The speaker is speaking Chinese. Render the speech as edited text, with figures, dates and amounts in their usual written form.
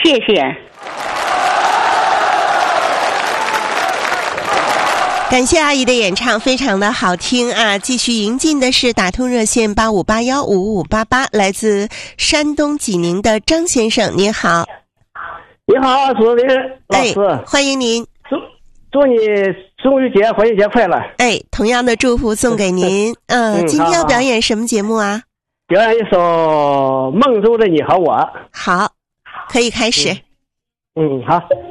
谢谢。 感谢阿姨的演唱，非常的好听啊！继续迎进的是打通热线85815588，来自山东济宁的张先生，您好。 你好，主持人老师， 欢迎您。 祝你中秋节、国庆节快乐。 同样的祝福送给您。今天要表演什么节目啊？ 表演一首《梦中的你和我》。 好，可以开始。 好。